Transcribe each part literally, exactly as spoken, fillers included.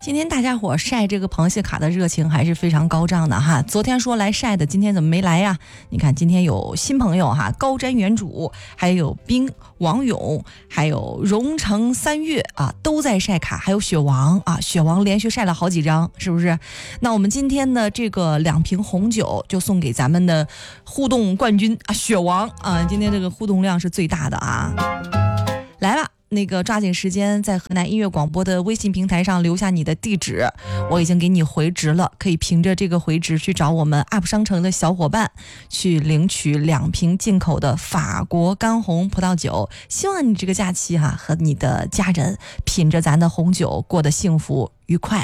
今天大家伙晒这个螃蟹卡的热情还是非常高涨的哈。昨天说来晒的，今天怎么没来呀？你看今天有新朋友哈，高瞻远瞩，还有冰、王勇，还有荣成三月啊，都在晒卡，还有雪王啊，雪王连续晒了好几张，是不是？那我们今天的这个两瓶红酒就送给咱们的互动冠军啊，雪王啊，今天这个互动量是最大的啊，来吧。那个抓紧时间在河南音乐广播的微信平台上留下你的地址，我已经给你回执了，可以凭着这个回执去找我们 U P 商城的小伙伴去领取两瓶进口的法国干红葡萄酒。希望你这个假期哈、啊、和你的家人品着咱的红酒过得幸福愉快。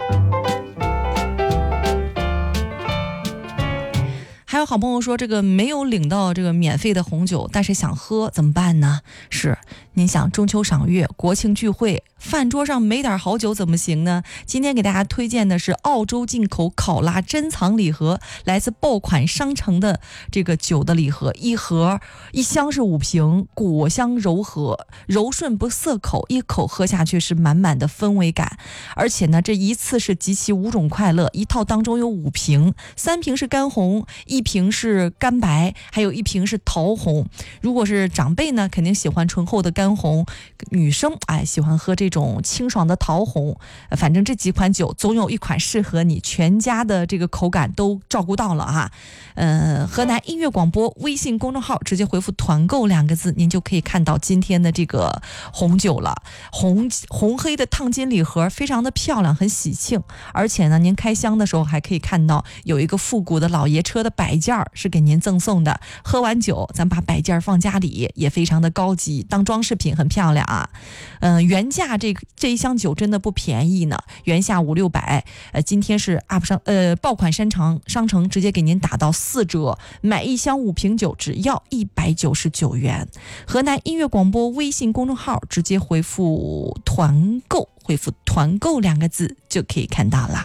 还有好朋友说这个没有领到这个免费的红酒，但是想喝怎么办呢？是您想中秋赏月、国庆聚会，饭桌上没点好酒怎么行呢？今天给大家推荐的是澳洲进口考拉珍藏礼盒，来自爆款商城的这个酒的礼盒，一盒一箱是五瓶，果香柔和，柔顺不涩口，一口喝下去是满满的氛围感。而且呢，这一次是集齐五种快乐，一套当中有五瓶，三瓶是干红，一瓶是干白，还有一瓶是桃红。如果是长辈呢，肯定喜欢醇厚的干红，女生哎喜欢喝这种清爽的桃红。反正这几款酒总有一款适合你，全家的这个口感都照顾到了哈。呃，河南音乐广播微信公众号直接回复团购两个字，您就可以看到今天的这个红酒了。红红黑的烫金礼盒非常的漂亮，很喜庆，而且呢您开箱的时候还可以看到有一个复古的老爷车的摆件是给您赠送的。喝完酒咱把摆件放家里也非常的高级，当装饰品很漂亮啊。嗯、呃，原价这这一箱酒真的不便宜呢，原价五六百，呃，今天是 U P 商呃爆款商城商城直接给您打到四折，买一箱五瓶酒只要一百九十九元。河南音乐广播微信公众号直接回复团购，回复团购两个字就可以看到了。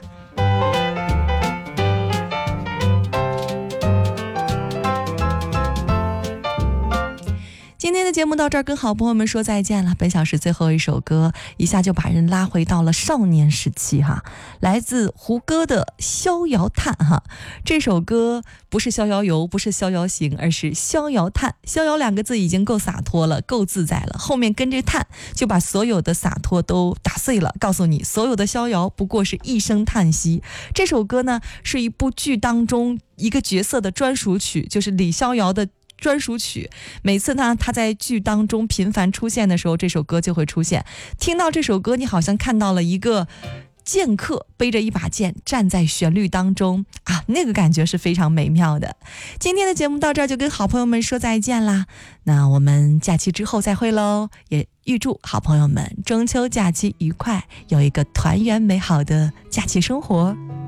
今天的节目到这儿，跟好朋友们说再见了。本小时最后一首歌，一下就把人拉回到了少年时期哈，来自胡歌的《逍遥叹》哈。这首歌不是逍遥游，不是逍遥行，而是逍遥叹。逍遥两个字已经够洒脱了，够自在了，后面跟着叹，就把所有的洒脱都打碎了，告诉你所有的逍遥不过是一声叹息。这首歌呢，是一部剧当中一个角色的专属曲，就是李逍遥的专属曲。每次呢他在剧当中频繁出现的时候，这首歌就会出现。听到这首歌，你好像看到了一个剑客背着一把剑站在旋律当中啊，那个感觉是非常美妙的。今天的节目到这儿就跟好朋友们说再见啦，那我们假期之后再会喽，也预祝好朋友们中秋假期愉快，有一个团圆美好的假期生活。